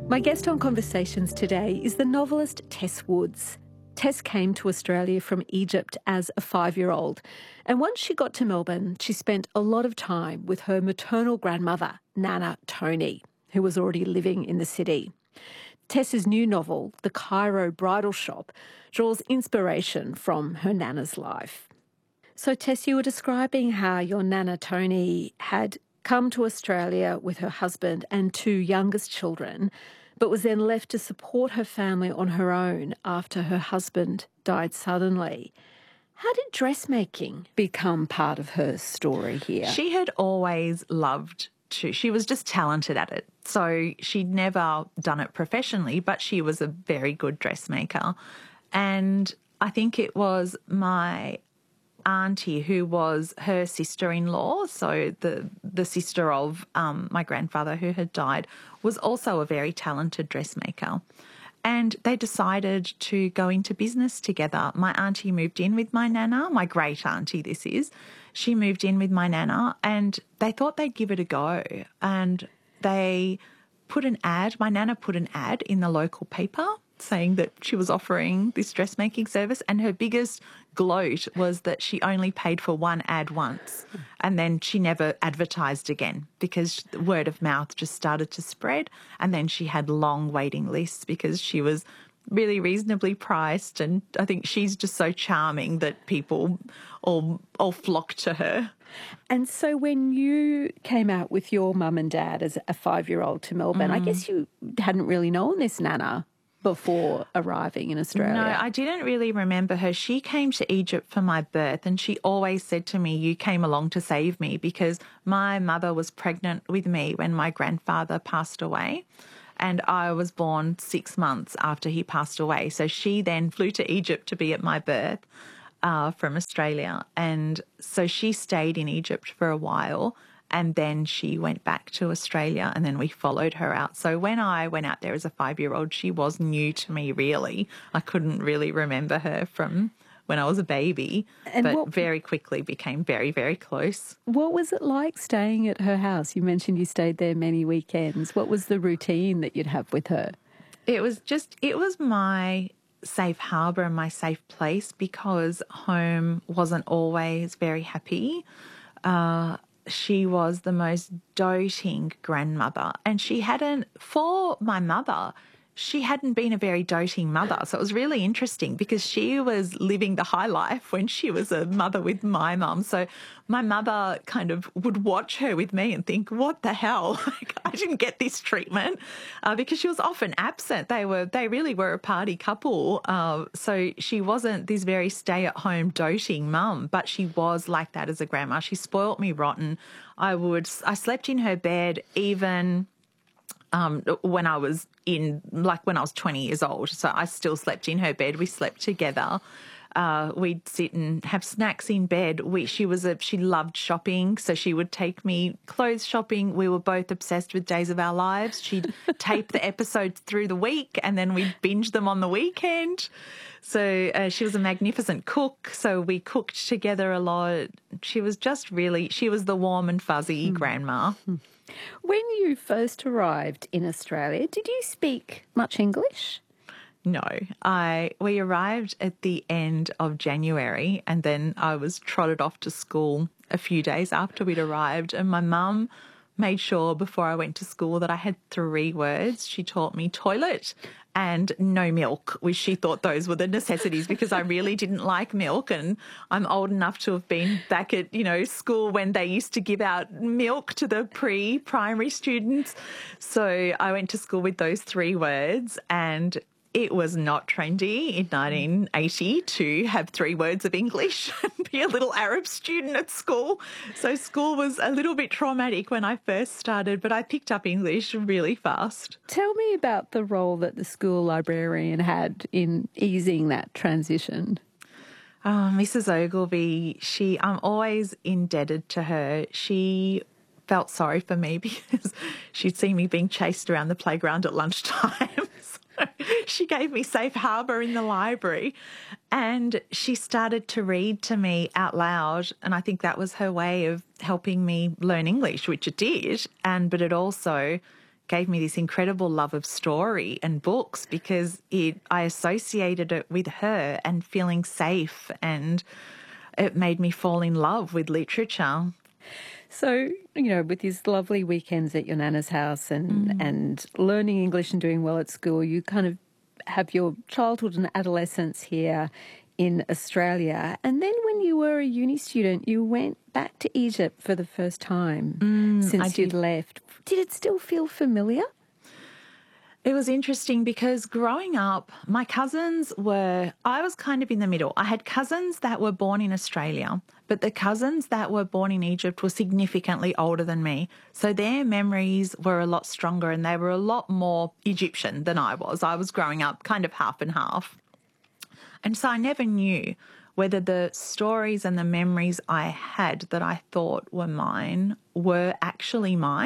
My guest on Conversations today is the novelist Tess Woods. Tess came to Australia from Egypt as a 5-year-old, and once she got to Melbourne, she spent a lot of time with her maternal grandmother, Nana Tony, who was already living in the city. Tess's new novel, The Cairo Bridal Shop, draws inspiration from her Nana's life. So, Tess, you were describing how your Nana Tony had come to Australia with her husband and 2 youngest children, but was then left to support her family on her own after her husband died suddenly. How did dressmaking become part of her story here? She had always loved to. She was just talented at it. So she'd never done it professionally, but she was a very good dressmaker. And I think it was my auntie who was her sister-in-law, so the sister of my grandfather who had died, was also a very talented dressmaker. And they decided to go into business together. My auntie moved in with my nana, my great auntie this is. She moved in with my nana and they thought they'd give it a go. And they put an ad, my nana put an ad in the local paper saying that she was offering this dressmaking service, and her biggest gloat was that she only paid for one ad once and then she never advertised again because word of mouth just started to spread, and then she had long waiting lists because she was really reasonably priced, and I think she's just so charming that people all flocked to her. And so when you came out with your mum and dad as a 5-year-old to Melbourne, I guess you hadn't really known this Nana before arriving in Australia. No, I didn't really remember her. She came to Egypt for my birth, and she always said to me, "You came along to save me," because my mother was pregnant with me when my grandfather passed away, and I was born 6 months after he passed away. So she then flew to Egypt to be at my birth from Australia, and so she stayed in Egypt for a while. And then she went back to Australia, and then we followed her out. So when I went out there as a 5-year-old, she was new to me, really. I couldn't really remember her from when I was a baby, but very quickly became very, very close. What was it like staying at her house? You mentioned you stayed there many weekends. What was the routine that you'd have with her? It was my safe harbour and my safe place, because home wasn't always very happy. She was the most doting grandmother, and for my mother, she hadn't been a very doting mother. So it was really interesting because she was living the high life when she was a mother with my mum. So my mother kind of would watch her with me and think, what the hell? Like, I didn't get this treatment because she was often absent. They really were a party couple. So she wasn't this very stay-at-home doting mum, but she was like that as a grandma. She spoilt me rotten. I slept in her bed even when I was 20 years old. So I still slept in her bed. We slept together. We'd sit and have snacks in bed. She loved shopping, so she would take me clothes shopping. We were both obsessed with Days of Our Lives. She'd tape the episodes through the week, and then we'd binge them on the weekend. So she was a magnificent cook, so we cooked together a lot. She was the warm and fuzzy grandma. When you first arrived in Australia, did you speak much English? No, we arrived at the end of January, and then I was trotted off to school a few days after we'd arrived, and my mum made sure before I went to school that I had 3 words. She taught me toilet and no milk, which she thought those were the necessities because I really didn't like milk, and I'm old enough to have been back at, school when they used to give out milk to the pre-primary students. So I went to school with those 3 words, and it was not trendy in 1980 to have 3 words of English and be a little Arab student at school. So school was a little bit traumatic when I first started, but I picked up English really fast. Tell me about the role that the school librarian had in easing that transition. Mrs. Ogilvie, I'm always indebted to her. She felt sorry for me because she'd seen me being chased around the playground at lunchtime. She gave me safe harbour in the library, and she started to read to me out loud, and I think that was her way of helping me learn English, which it did, but it also gave me this incredible love of story and books because I associated it with her and feeling safe, and it made me fall in love with literature. So, with these lovely weekends at your Nana's house and learning English and doing well at school, you kind of have your childhood and adolescence here in Australia. And then when you were a uni student, you went back to Egypt for the first time since you'd left. Did it still feel familiar? It was interesting because growing up, my cousins I was kind of in the middle. I had cousins that were born in Australia, but the cousins that were born in Egypt were significantly older than me. So their memories were a lot stronger and they were a lot more Egyptian than I was. I was growing up kind of half and half. And so I never knew whether the stories and the memories I had that I thought were mine were actually mine.